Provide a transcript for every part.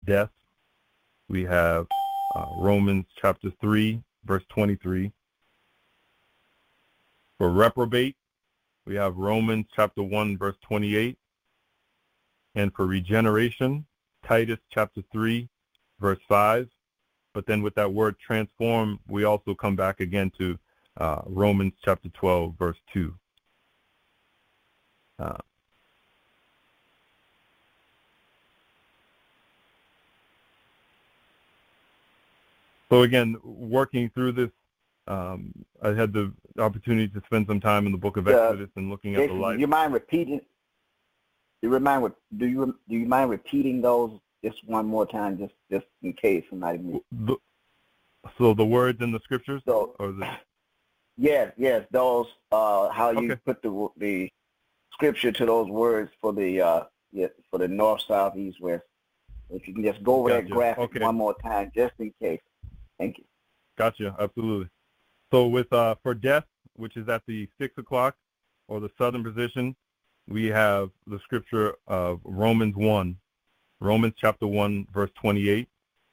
death, we have Romans chapter 3, verse 23. For reprobate, we have Romans chapter 1, verse 28. And for regeneration, Titus chapter 3, verse 5. But then with that word transform, we also come back again to Romans chapter 12, verse 2. So again, working through this, I had the opportunity to spend some time in the book of Exodus and looking at the life. Do you mind repeating? Do you mind repeating those just one more time, just in case somebody missed? So the words in the scriptures? So, yes, those, how you put the scripture to those words for the north, south, east, west. If you can just go over that graphic one more time, just in case. Thank you. Gotcha, absolutely. So with for death, which is at the 6 o'clock or the southern position, we have the scripture of Romans chapter 1, verse 28.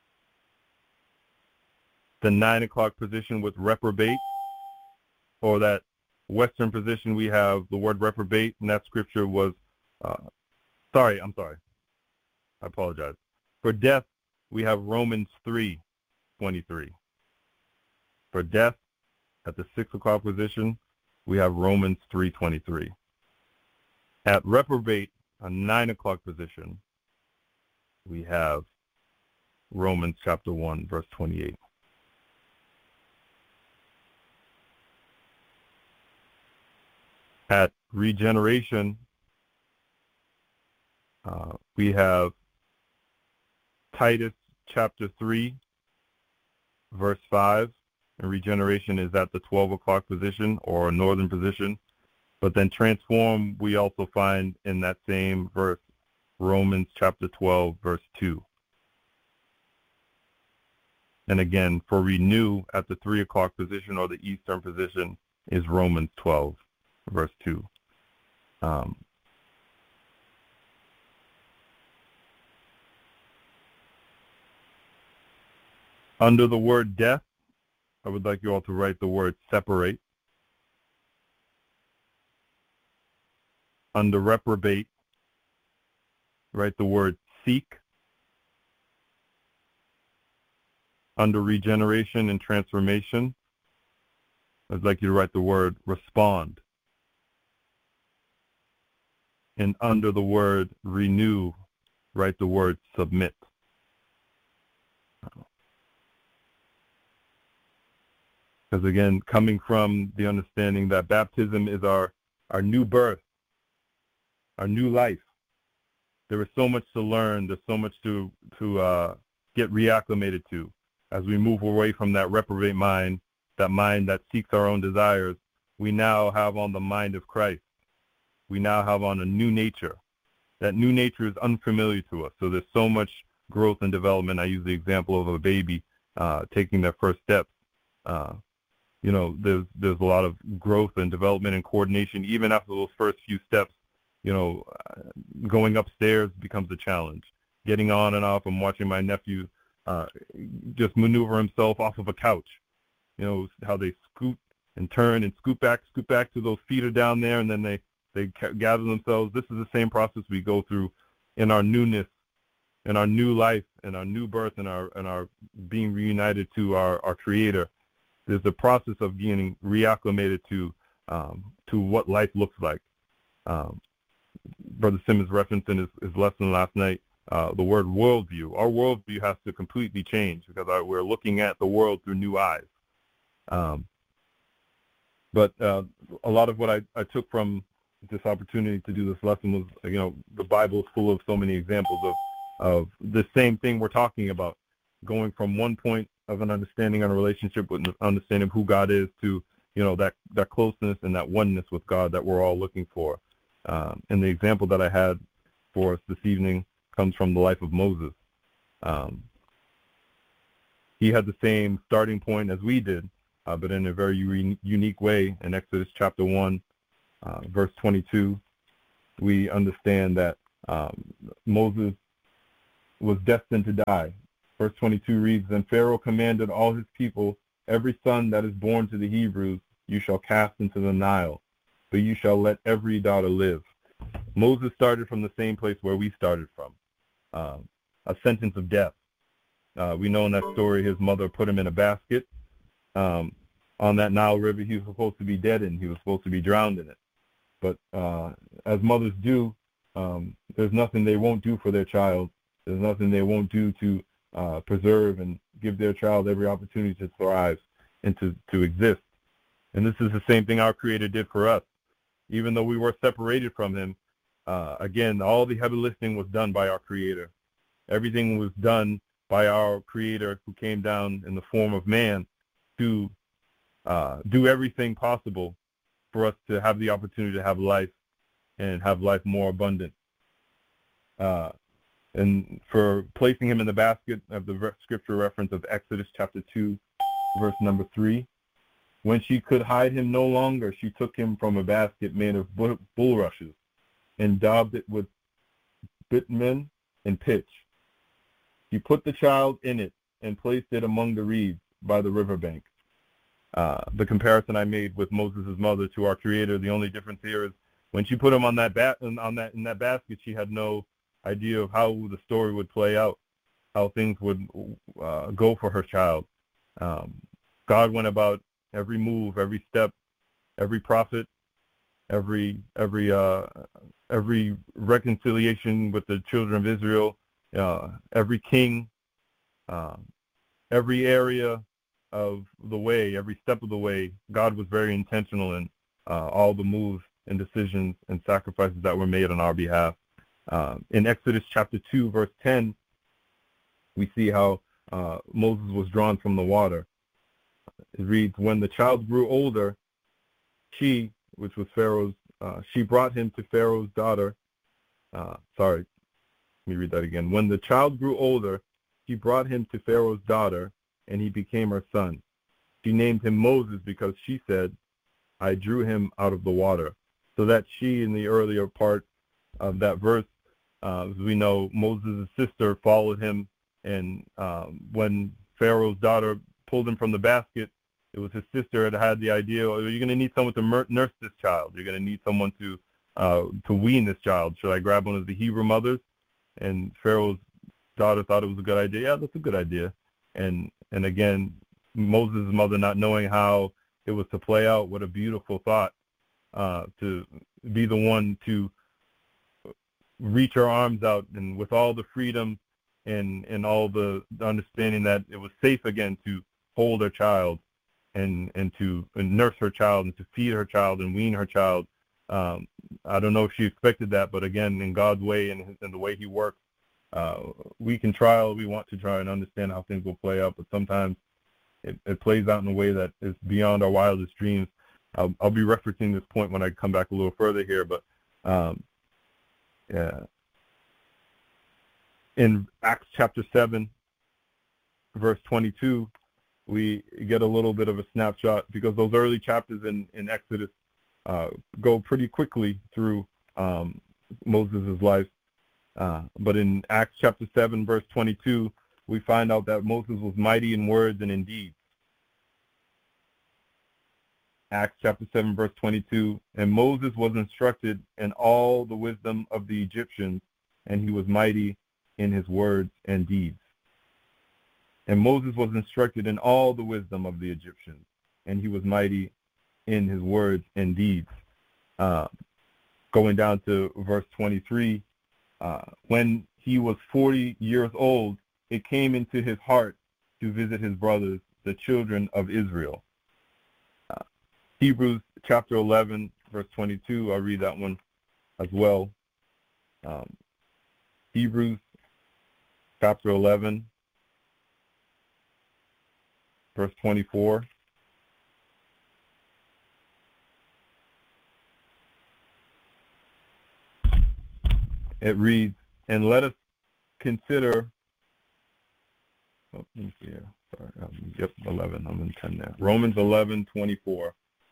The 9 o'clock position with reprobate, or that western position, we have the word reprobate, and that scripture was, sorry, I apologize. For death, we have Romans 3, 23. For death, at the 6 o'clock position, we have Romans 3:23. At reprobate, a 9 o'clock position, we have Romans chapter 1, verse 28. At regeneration, we have Titus chapter 3, verse 5. And regeneration is at the 12 o'clock position or northern position. But then transform, we also find in that same verse, Romans chapter 12, verse 2. And again, for renew at the 3 o'clock position or the eastern position is Romans 12, verse 2. Under the word death, I would like you all to write the word separate. Under reprobate, write the word seek. Under regeneration and transformation, I'd like you to write the word respond. And under the word renew, write the word submit. Because again, coming from the understanding that baptism is our new birth, our new life. There is so much to learn. There's so much to get reacclimated to as we move away from that reprobate mind, that mind that seeks our own desires. We now have on the mind of Christ. We now have on a new nature. That new nature is unfamiliar to us. So there's so much growth and development. I use the example of a baby taking their first steps. There's a lot of growth and development and coordination. Even after those first few steps, going upstairs becomes a challenge. Getting on and off. I'm watching my nephew just maneuver himself off of a couch. How they scoot and turn and scoot back to those feet are down there, and then they gather themselves. This is the same process we go through in our newness, in our new life, in our new birth, in our being reunited to our Creator. There's a process of getting reacclimated to what life looks like. Brother Simmons referenced in his lesson last night the word worldview. Our worldview has to completely change because we're looking at the world through new eyes. But a lot of what I took from this opportunity to do this lesson was, the Bible is full of so many examples of the same thing we're talking about, going from one point of an understanding on a relationship with understanding of who God is to, that closeness and that oneness with God that we're all looking for. And the example that I had for us this evening comes from the life of Moses. He had the same starting point as we did, but in a very unique way. In Exodus chapter 1, verse 22, we understand that Moses was destined to die. Verse 22 reads, "Then Pharaoh commanded all his people, every son that is born to the Hebrews you shall cast into the Nile, but you shall let every daughter live." Moses started from the same place where we started from, a sentence of death. We know in that story his mother put him in a basket on that Nile River. He was supposed to be dead in. He was supposed to be drowned in it. But as mothers do, there's nothing they won't do for their child. There's nothing they won't do to preserve and give their child every opportunity to thrive and to exist. And this is the same thing our Creator did for us. Even though we were separated from him, again, all the heavy lifting was done by our Creator. Everything was done by our Creator, who came down in the form of man to do everything possible for us to have the opportunity to have life and have life more abundant. And for placing him in the basket of the scripture reference of Exodus chapter 2, verse number 3, when she could hide him no longer, she took him from a basket made of bulrushes and daubed it with bitumen and pitch. She put the child in it and placed it among the reeds by the riverbank. The comparison I made with Moses' mother to our Creator, the only difference here is when she put him in that basket, she had no idea of how the story would play out, how things would go for her child. God went about every move, every step, every prophet, every reconciliation with the children of Israel, every king, every area of the way, every step of the way. God was very intentional in all the moves and decisions and sacrifices that were made on our behalf. In Exodus chapter 2, verse 10, we see how Moses was drawn from the water. It reads, "When the child grew older, she, which was Pharaoh's, she brought him to Pharaoh's daughter." Let me read that again. "When the child grew older, she brought him to Pharaoh's daughter, and he became her son. She named him Moses because she said, 'I drew him out of the water.'" So that she, in the earlier part of that verse, as we know, Moses' sister followed him, and when Pharaoh's daughter pulled him from the basket, it was his sister that had the idea, "Oh, you're going to need someone to nurse this child. You're going to need someone to wean this child. Should I grab one of the Hebrew mothers?" And Pharaoh's daughter thought it was a good idea. "Yeah, that's a good idea." And again, Moses' mother, not knowing how it was to play out, what a beautiful thought, to be the one to reach her arms out, and with all the freedom and all the understanding that it was safe again to hold her child and to nurse her child and to feed her child and wean her child. I don't know if she expected that, but again, in God's way and the way he works, we can try all we want to try and understand how things will play out, but sometimes it plays out in a way that is beyond our wildest dreams. I'll be referencing this point when I come back a little further here, but in Acts chapter 7, verse 22, we get a little bit of a snapshot, because those early chapters in Exodus go pretty quickly through Moses' life. But in Acts chapter 7, verse 22, we find out that Moses was mighty in words and in deeds. Acts chapter 7, verse 22, "And Moses was instructed in all the wisdom of the Egyptians, and he was mighty in his words and deeds." And Moses was instructed in all the wisdom of the Egyptians, and he was mighty in his words and deeds. Going down to verse 23, "When he was 40 years old, it came into his heart to visit his brothers, the children of Israel." Hebrews chapter 11, verse 22, I'll read that one as well. Hebrews chapter 11, verse 24. It reads, "And let us consider," let me see here. Sorry, 11, I'm in 10 now. Romans 11:24.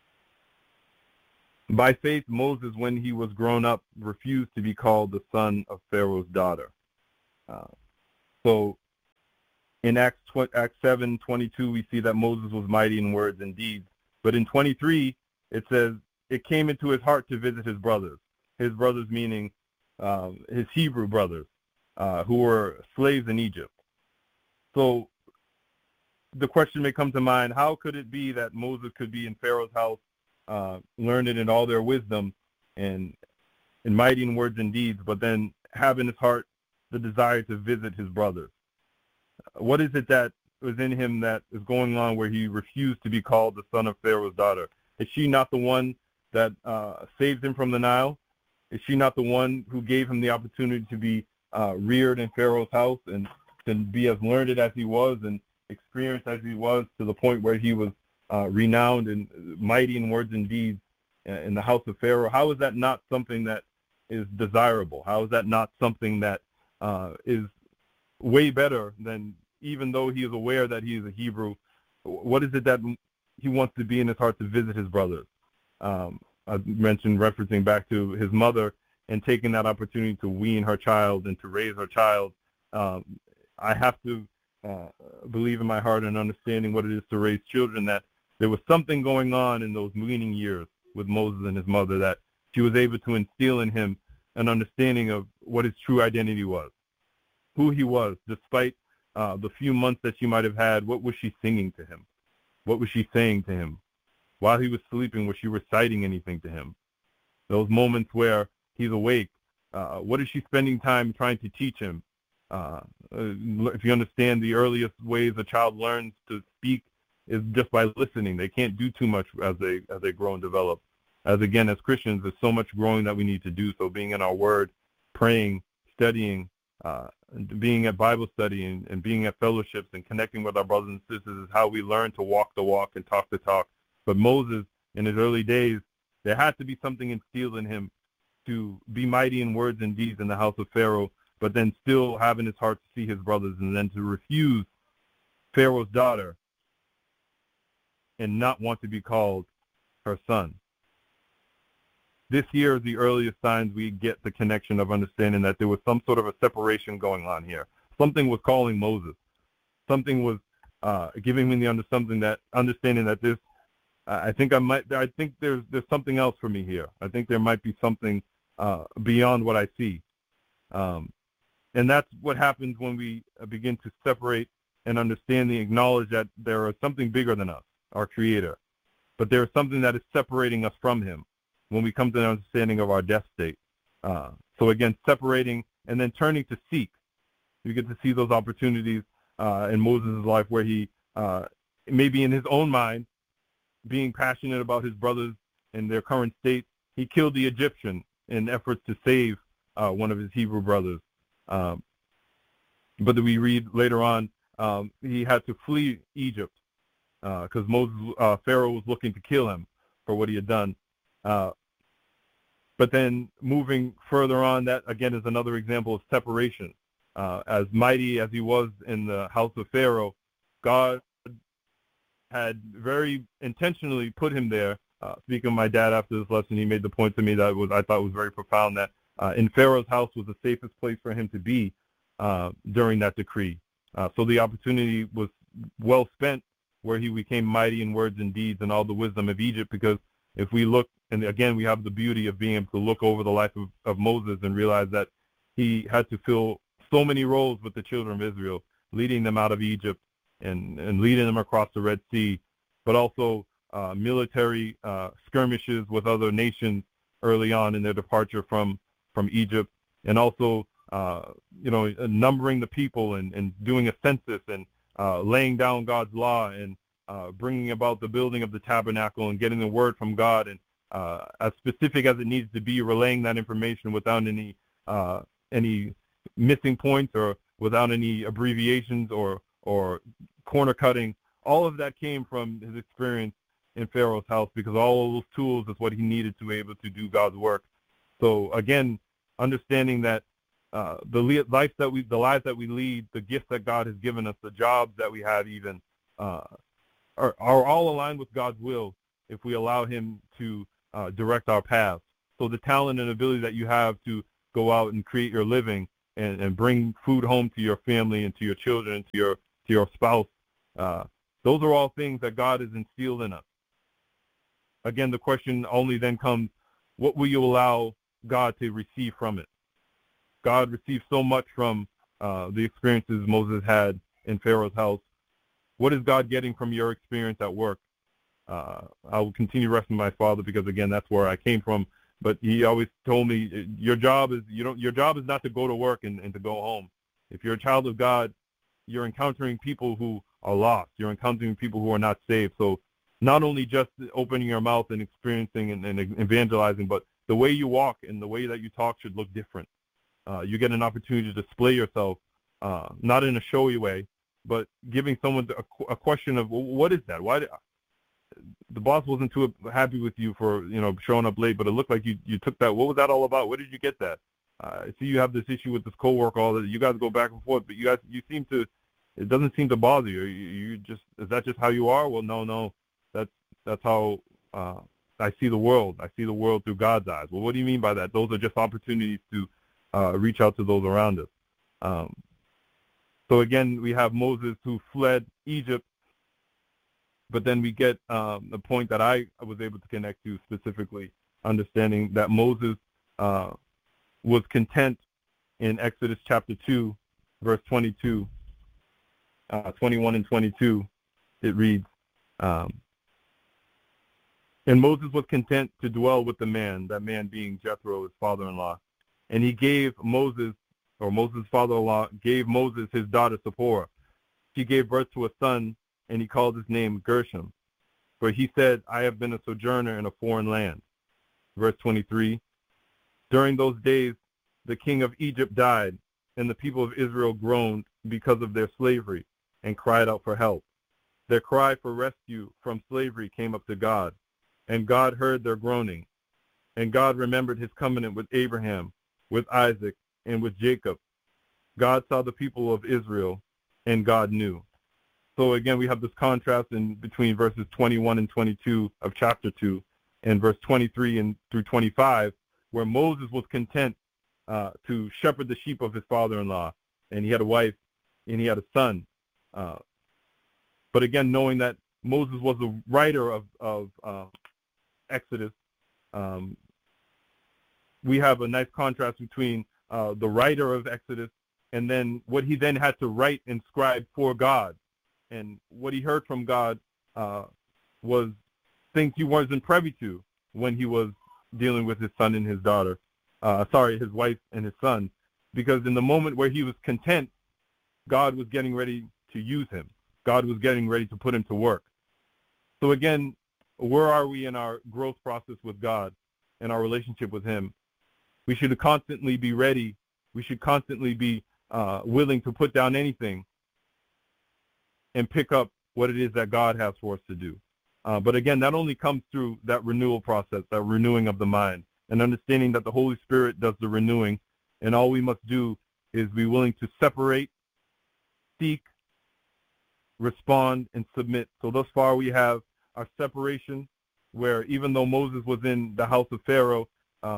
"By faith, Moses, when he was grown up, refused to be called the son of Pharaoh's daughter." So in Acts 7:22, we see that Moses was mighty in words and deeds. But in 23, it says, it came into his heart to visit his brothers. His brothers meaning his Hebrew brothers, who were slaves in Egypt. So the question may come to mind, how could it be that Moses could be in Pharaoh's house, learned in all their wisdom and mighty in words and deeds, but then have in his heart the desire to visit his brothers? What is it that was in him that is going on where he refused to be called the son of Pharaoh's daughter? Is she not the one that saved him from the Nile? Is she not the one who gave him the opportunity to be reared in Pharaoh's house and to be as learned as he was and experienced as he was, to the point where he was renowned and mighty in words and deeds in the house of Pharaoh? How is that not something that is desirable? How is that not something that is way better than, even though he is aware that he is a Hebrew, what is it that he wants to be in his heart to visit his brothers? I mentioned referencing back to his mother and taking that opportunity to wean her child and to raise her child. I have to believe in my heart and understanding what it is to raise children, that there was something going on in those weaning years with Moses and his mother, that she was able to instill in him an understanding of what his true identity was, who he was, despite the few months that she might have had. What was she singing to him? What was she saying to him? While he was sleeping, was she reciting anything to him? Those moments where he's awake, what is she spending time trying to teach him? If you understand, the earliest ways a child learns to speak is just by listening. They can't do too much as they grow and develop. As Christians, there's so much growing that we need to do. So being in our word, praying, studying, being at Bible study and being at fellowships and connecting with our brothers and sisters is how we learn to walk the walk and talk the talk. But Moses, in his early days, there had to be something instilled in him to be mighty in words and deeds in the house of Pharaoh, but then still have in his heart to see his brothers, and then to refuse Pharaoh's daughter and not want to be called her son. This year is the earliest signs we get the connection of understanding that there was some sort of a separation going on here. Something was calling Moses. Something was giving me the understanding that this. I think there's something else for me here. I think there might be something beyond what I see. And that's what happens when we begin to separate and understand and acknowledge that there is something bigger than us, our Creator. But there is something that is separating us from Him when we come to the understanding of our death state. So again, separating and then turning to seek. You get to see those opportunities in Moses' life where he, maybe in his own mind, being passionate about his brothers and their current state, he killed the Egyptian in efforts to save one of his Hebrew brothers. But we read later on, he had to flee Egypt because Pharaoh was looking to kill him for what he had done. But then moving further on, that again is another example of separation. As mighty as he was in the house of Pharaoh, God had very intentionally put him there. Speaking of my dad after this lesson, he made the point to me that I thought was very profound, that in Pharaoh's house was the safest place for him to be during that decree. So the opportunity was well spent where he became mighty in words and deeds and all the wisdom of Egypt, because if we look, and again, we have the beauty of being able to look over the life of Moses and realize that he had to fill so many roles with the children of Israel, leading them out of Egypt and leading them across the Red Sea, but also military skirmishes with other nations early on in their departure from Egypt, and also numbering the people and doing a census and laying down God's law and bringing about the building of the tabernacle and getting the word from God, and as specific as it needs to be, relaying that information without any missing points or without any abbreviations or corner cutting. All of that came from his experience in Pharaoh's house, because all of those tools is what he needed to be able to do God's work. So again, understanding that the lives that we lead, the gifts that God has given us, the jobs that we have even, are all aligned with God's will if we allow Him to direct our paths. So the talent and ability that you have to go out and create your living, and bring food home to your family and to your children, to your spouse. Those are all things that God has instilled in us. Again, the question only then comes, what will you allow God to receive from it? God received so much from the experiences Moses had in Pharaoh's house. What is God getting from your experience at work? I will continue resting my father because, again, that's where I came from. But he always told me, your job is not to go to work and to go home. If you're a child of God, you're encountering people who are lost. You're encountering people who are not saved. So not only just opening your mouth and experiencing and evangelizing, but the way you walk and the way that you talk should look different. You get an opportunity to display yourself, not in a showy way, but giving someone a question of, what is that? Why the boss wasn't too happy with you for showing up late, but it looked like you took that. What was that all about? Where did you get that? I see you have this issue with this coworker. All that you guys go back and forth, but you seem to. It doesn't seem to bother you. Is that just how you are? Well, no. That's how I see the world. I see the world through God's eyes. Well, what do you mean by that? Those are just opportunities to reach out to those around us. So again, we have Moses who fled Egypt, but then we get the point that I was able to connect to specifically, understanding that Moses was content in Exodus chapter 2, verse 22, 21 and 22. It reads, and Moses was content to dwell with the man, that man being Jethro, his father-in-law. And he gave Moses, or Moses' father-in-law, gave Moses his daughter Zipporah. She gave birth to a son, and he called his name Gershom. For he said, I have been a sojourner in a foreign land. Verse 23, during those days, the king of Egypt died, and the people of Israel groaned because of their slavery and cried out for help. Their cry for rescue from slavery came up to God, and God heard their groaning. And God remembered his covenant with Abraham, with Isaac, and with Jacob. God saw the people of Israel, and God knew. So again, we have this contrast in between verses 21 and 22 of chapter 2 and verse 23 and through 25, where Moses was content to shepherd the sheep of his father-in-law, and he had a wife, and he had a son. But again, knowing that Moses was the writer of Exodus, we have a nice contrast between the writer of Exodus and then what he then had to write and scribe for God. And what he heard from God was things he wasn't privy to when he was dealing with his son and his daughter. His wife and his son. Because in the moment where he was content, God was getting ready to use him. God was getting ready to put him to work. So again, where are we in our growth process with God and our relationship with him? We should constantly be ready. We should constantly be willing to put down anything and pick up what it is that God has for us to do. But again, that only comes through that renewal process, that renewing of the mind, and understanding that the Holy Spirit does the renewing, and all we must do is be willing to separate, seek, respond, and submit. So thus far we have our separation, where even though Moses was in the house of Pharaoh,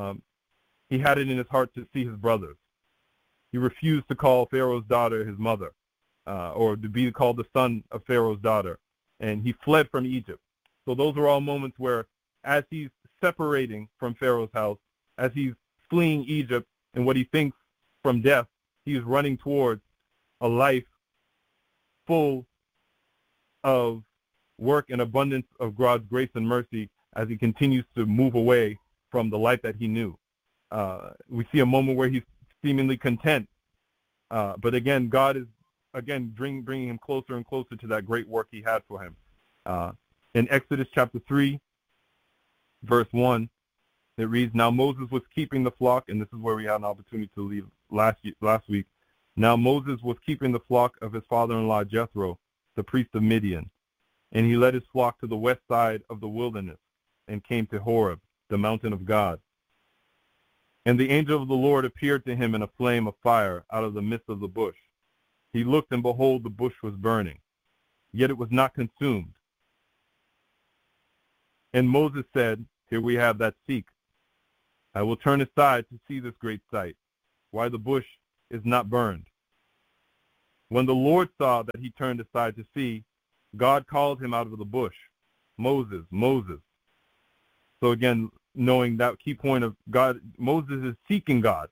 he had it in his heart to see his brothers. He refused to call Pharaoh's daughter his mother, or to be called the son of Pharaoh's daughter, and he fled from Egypt. So those are all moments where, as he's separating from Pharaoh's house, as he's fleeing Egypt and what he thinks from death, he's running towards a life full of work and abundance of God's grace and mercy as he continues to move away from the life that he knew. We see a moment where he's seemingly content, but again, God is bringing him closer and closer to that great work he had for him. In Exodus chapter 3, verse 1, it reads, now Moses was keeping the flock, and this is where we had an opportunity to leave last week. Now Moses was keeping the flock of his father-in-law Jethro, the priest of Midian, and he led his flock to the west side of the wilderness and came to Horeb, the mountain of God. And the angel of the Lord appeared to him in a flame of fire out of the midst of the bush. He looked, and behold, the bush was burning, yet it was not consumed. And Moses said, here we have that seek. I will turn aside to see this great sight, why the bush is not burned. When the Lord saw that he turned aside to see, God called him out of the bush, Moses, Moses. So again, knowing that key point of God, Moses is seeking God.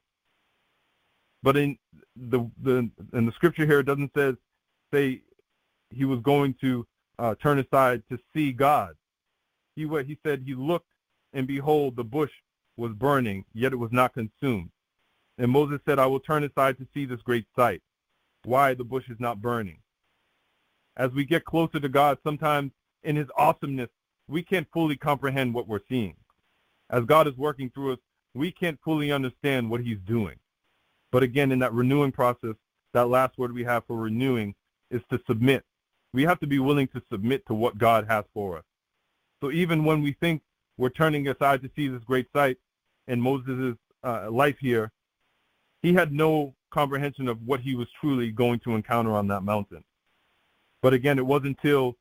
But in the scripture here, it doesn't say he was going to turn aside to see God. He said he looked, and behold, the bush was burning, yet it was not consumed. And Moses said, I will turn aside to see this great sight, why the bush is not burning. As we get closer to God, sometimes in his awesomeness, we can't fully comprehend what we're seeing. As God is working through us, we can't fully understand what he's doing. But again, in that renewing process, that last word we have for renewing is to submit. We have to be willing to submit to what God has for us. So even when we think we're turning aside to see this great sight in Moses' life here, he had no comprehension of what he was truly going to encounter on that mountain. But again, it wasn't until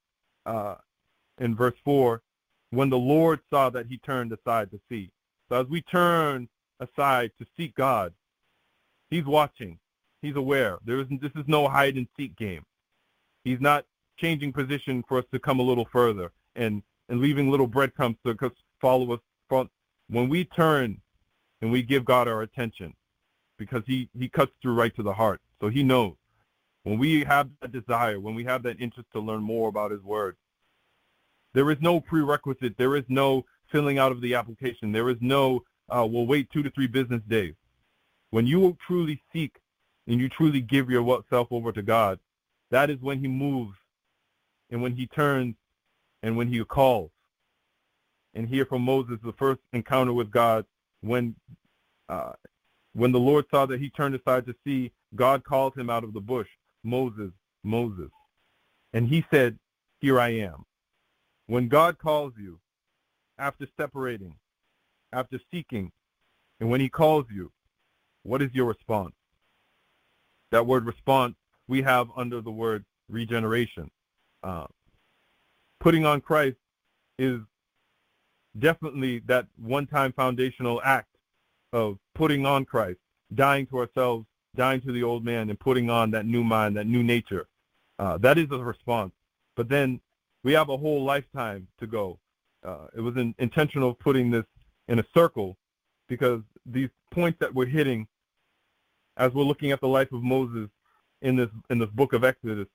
in verse 4, when the Lord saw that he turned aside to see. So as we turn aside to seek God, he's watching. He's aware. This is no hide and seek game. He's not changing position for us to come a little further and leaving little breadcrumbs to follow us. When we turn and we give God our attention, because he cuts through right to the heart. So he knows. When we have that desire, when we have that interest to learn more about his word, there is no prerequisite. There is no filling out of the application. There is no, we'll wait 2 to 3 business days. When you truly seek and you truly give yourself over to God, that is when he moves and when he turns and when he calls. And here from Moses, the first encounter with God, when the Lord saw that he turned aside to see, God called him out of the bush, Moses, Moses. And he said, here I am. When God calls you, after separating, after seeking, and when he calls you, what is your response? That word response we have under the word regeneration. Putting on Christ is definitely that one-time foundational act of putting on Christ, dying to ourselves, dying to the old man, and putting on that new mind, that new nature. That is a response. But then we have a whole lifetime to go. It was intentional putting this in a circle because these points that we're hitting as we're looking at the life of Moses in this book of Exodus,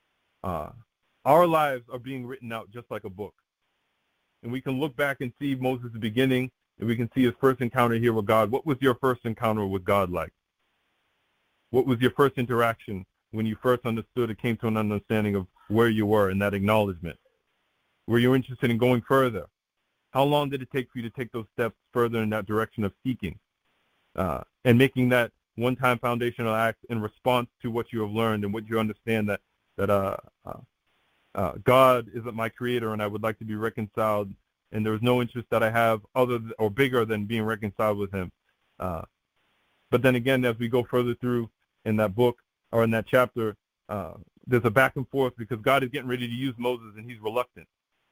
our lives are being written out just like a book. And we can look back and see Moses' beginning, and we can see his first encounter here with God. What was your first encounter with God like? What was your first interaction when you first understood and came to an understanding of where you were in that acknowledgement? Were you interested in going further? How long did it take for you to take those steps further in that direction of seeking and making that one-time foundational act in response to what you have learned and what you understand that God isn't my creator and I would like to be reconciled, and there's no interest that I have other or bigger than being reconciled with him. But then again, as we go further through in that book or in that chapter, there's a back and forth because God is getting ready to use Moses and he's reluctant.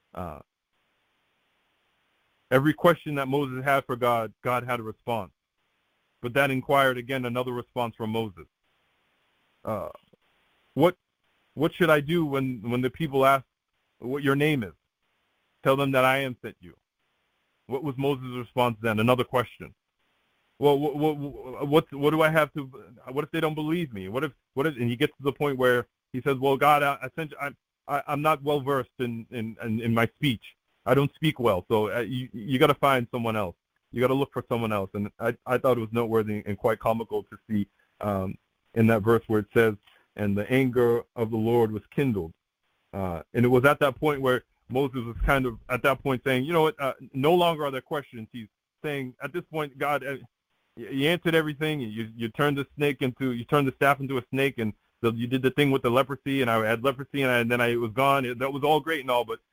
Every question that Moses had for God, God had a response. But that inquired again another response from Moses. What should I do when the people ask what your name is? Tell them that I am sent you. What was Moses' response then? Another question. Well, what do I have to? What if they don't believe me? What if? And he gets to the point where he says, "Well, God, I'm not well versed in my speech. I don't speak well, so you got to find someone else. You got to look for someone else." And I thought it was noteworthy and quite comical to see in that verse where it says, "And the anger of the Lord was kindled," and it was at that point where Moses was kind of at that point saying, "You know what? No longer are there questions." He's saying, "At this point, God, you answered everything. You turned the staff into a snake, and you did the thing with the leprosy, and I had leprosy, and then it was gone. That was all great and all, but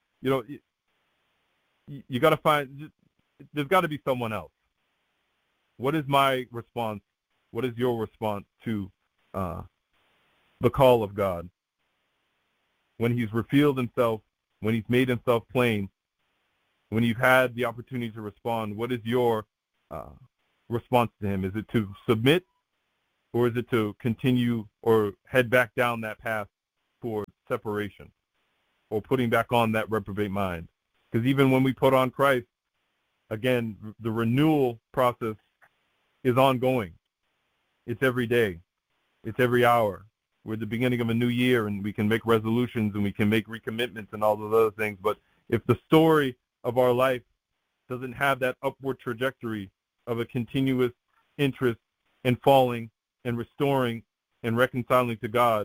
you got to find. There's got to be someone else. What is my response? What is your response to the call of God when He's revealed Himself, when He's made Himself plain, when you've had the opportunity to respond? What is your response to Him? Is it to submit? or is it to continue or head back down that path towards separation or putting back on that reprobate mind? Because even when we put on Christ, again, the renewal process is ongoing. It's every day. It's every hour. We're at the beginning of a new year, and we can make resolutions and we can make recommitments and all those other things. But if the story of our life doesn't have that upward trajectory of a continuous interest in falling and restoring and reconciling to God,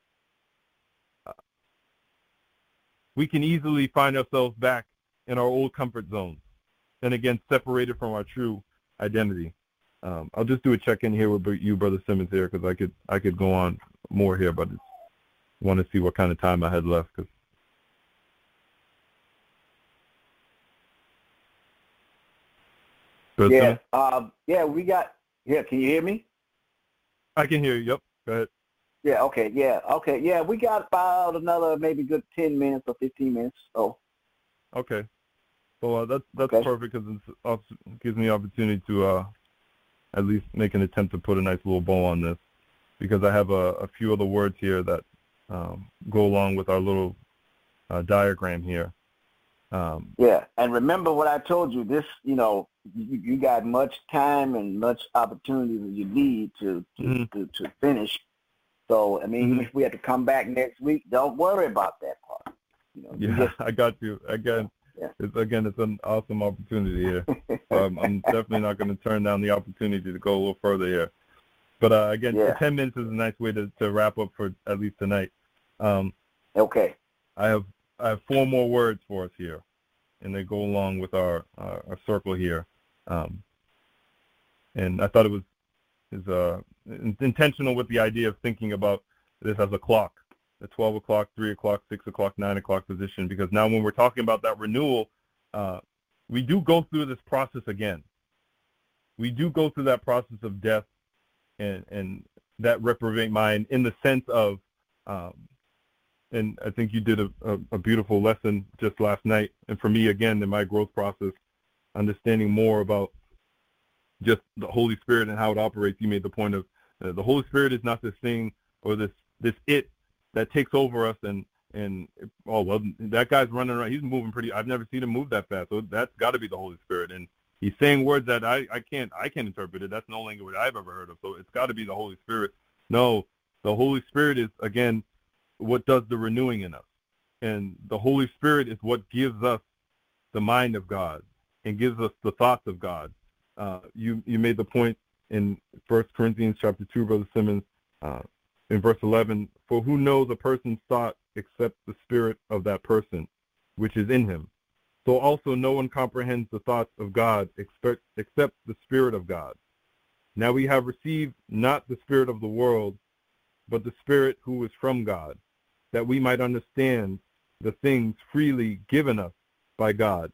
we can easily find ourselves back in our old comfort zones and, again, separated from our true identity. I'll just do a check-in here with you, Brother Simmons, here, because I could go on more here, but I want to see what kind of time I had left. We got. Yeah, can you hear me? I can hear you. Yep. Go ahead. Yeah. Okay. Yeah. Okay. Yeah, we got about another maybe good 10 minutes or 15 minutes. So. Okay. Well, that's okay. Perfect, because it gives me opportunity to at least make an attempt to put a nice little bow on this, because I have a few other words here that go along with our little diagram here. And remember what I told you. This, you got much time and much opportunity that you need to finish. So, I mean, even if we have to come back next week, don't worry about that part. I got you. Again, it's an awesome opportunity here. I'm definitely not going to turn down the opportunity to go a little further here. But 10 minutes is a nice way to wrap up for at least tonight. Okay. I have 4 more words for us here, and they go along with our circle here. And I thought it was intentional with the idea of thinking about this as a clock, the 12 o'clock, 3 o'clock, 6 o'clock, 9 o'clock position, because now when we're talking about that renewal, we do go through this process again. We do go through that process of death and that reprobate mind, in the sense of, and I think you did a beautiful lesson just last night. And for me, again, in my growth process, understanding more about just the Holy Spirit and how it operates, you made the point of the Holy Spirit is not this thing or this it that takes over us and that guy's running around, he's moving I've never seen him move that fast, so that's got to be the Holy Spirit, and he's saying words that I can't interpret it. That's no language I've ever heard of, so it's got to be the Holy Spirit. No, the Holy Spirit is, again, what does the renewing in us, and the Holy Spirit is what gives us the mind of God and gives us the thoughts of God. You made the point in 1 Corinthians chapter 2, Brother Simmons, in verse 11, for who knows a person's thought except the spirit of that person, which is in him? So also no one comprehends the thoughts of God except the Spirit of God. Now we have received not the spirit of the world, but the Spirit who is from God, that we might understand the things freely given us by God.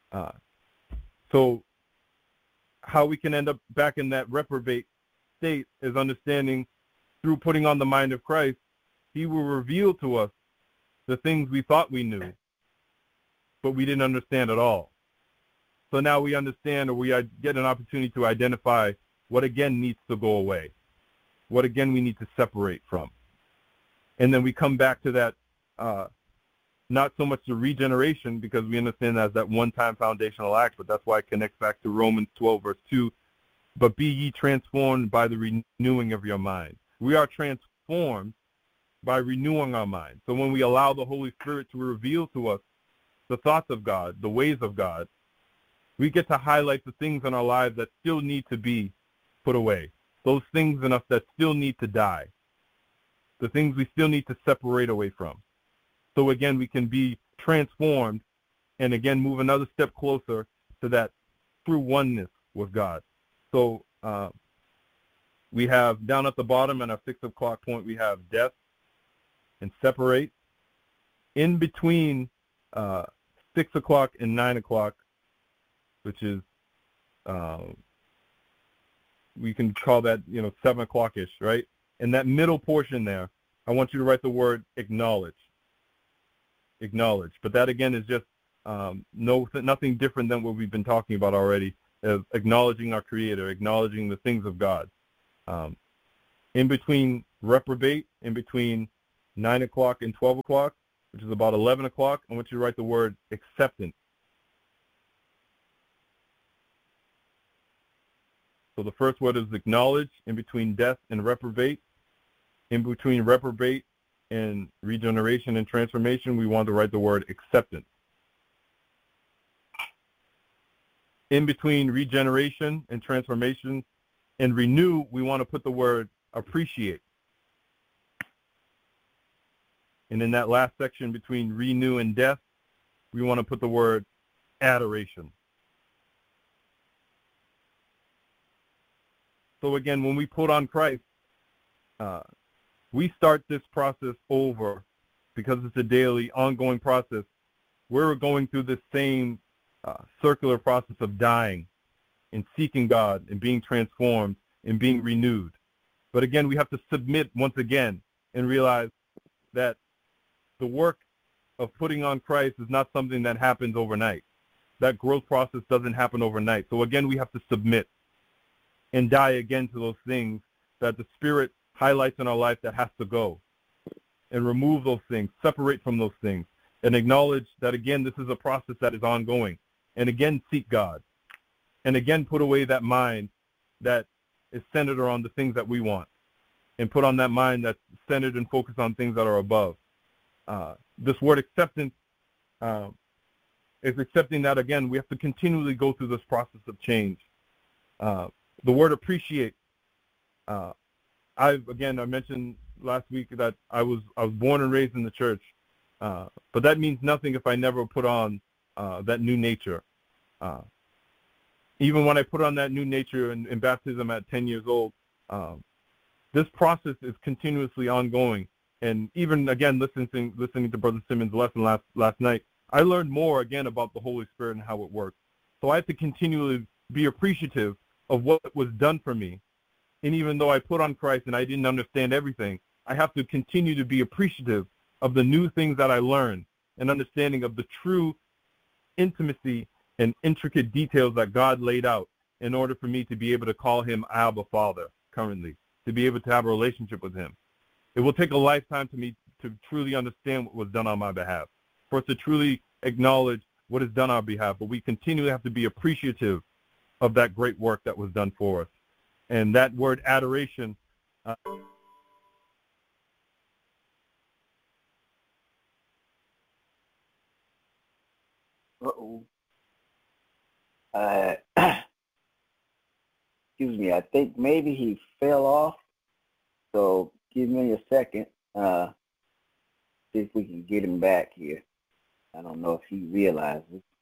So how we can end up back in that reprobate state is understanding, through putting on the mind of Christ, he will reveal to us the things we thought we knew, but we didn't understand at all. So now we understand, or we get an opportunity to identify what again needs to go away, what again we need to separate from. And then we come back to that, not so much the regeneration, because we understand that as that one-time foundational act, but that's why it connects back to Romans 12, verse 2, but be ye transformed by the renewing of your mind. We are transformed by renewing our mind. So when we allow the Holy Spirit to reveal to us the thoughts of God, the ways of God, we get to highlight the things in our lives that still need to be put away, those things in us that still need to die, the things we still need to separate away from. So again, we can be transformed and again move another step closer to that true oneness with God. So we have down at the bottom in our 6 o'clock point, we have death and separate. In between 6 o'clock and 9 o'clock, which is, we can call that, 7 o'clock-ish, right? In that middle portion there, I want you to write the word acknowledge. Acknowledge. But that, again, is just nothing different than what we've been talking about already, of acknowledging our Creator, acknowledging the things of God. In between reprobate, in between 9 o'clock and 12 o'clock, which is about 11 o'clock, I want you to write the word acceptance. So the first word is acknowledge. In between death and reprobate, in between reprobate and regeneration and transformation, we want to write the word acceptance. In between regeneration and transformation and renew, we want to put the word appreciate. And in that last section between renew and death, we want to put the word adoration. So again, when we put on Christ, we start this process over because it's a daily, ongoing process. We're going through this same circular process of dying and seeking God and being transformed and being renewed. But again, we have to submit once again and realize that the work of putting on Christ is not something that happens overnight. That growth process doesn't happen overnight. So again, we have to submit and die again to those things that the Spirit highlights in our life that has to go, and remove those things, separate from those things, and acknowledge that, again, this is a process that is ongoing. And again, seek God. And again, put away that mind that is centered around the things that we want, and put on that mind that's centered and focused on things that are above. This word acceptance is accepting that, again, we have to continually go through this process of change. The word appreciate, I mentioned last week that I was born and raised in the church, but that means nothing if I never put on that new nature. Even when I put on that new nature in baptism at 10 years old, this process is continuously ongoing. And even, again, listening to Brother Simmons' lesson last night, I learned more, again, about the Holy Spirit and how it works. So I have to continually be appreciative of what was done for me. And even though I put on Christ and I didn't understand everything, I have to continue to be appreciative of the new things that I learned and understanding of the true intimacy and intricate details that God laid out in order for me to be able to call him Abba Father currently, to be able to have a relationship with him. It will take a lifetime to me to truly understand what was done on my behalf, for us to truly acknowledge what is done on our behalf, but we continually have to be appreciative of that great work that was done for us. And that word adoration, excuse me, I think maybe he fell off, so give me a second, see if we can get him back here. I don't know if he realizes.